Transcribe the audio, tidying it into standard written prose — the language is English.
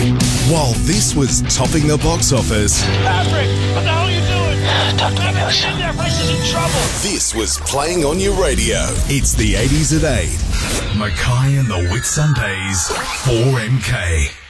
While this was topping the box office, Patrick, what the hell are you doing? Talk to me, Goose. Their place is in trouble. this was playing on your radio. It's the 80s at 8. Mackay and the Whitsundays, 4MK.